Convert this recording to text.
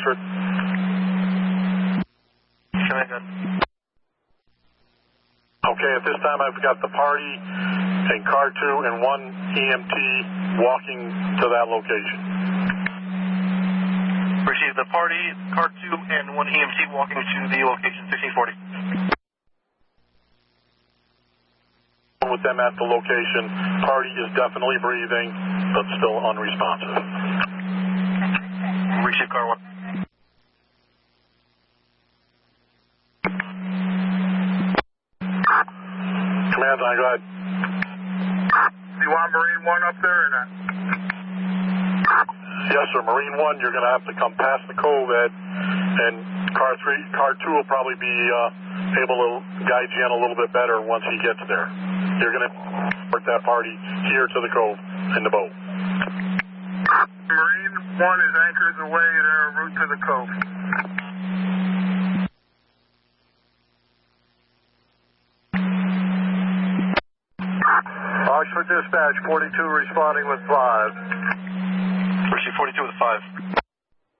Oxford. Okay, at this time I've got the party and car 2 and 1 EMT walking to that location. Receive the party, car 2 and 1 EMT walking to the location 1640. With them at the location, party is definitely breathing, but still unresponsive. Receive car 1. Command line, go ahead. Do you want Marine 1 up there or not? Yes, sir. Marine 1, you're going to have to come past the cove, Ed, and car 2 will probably be able to guide you in a little bit better once he gets there. You're going to put that party here to the cove in the boat. Marine 1 is anchors away en route to the cove. Oxford Dispatch, 42 responding with 5. Receive 42 with 5.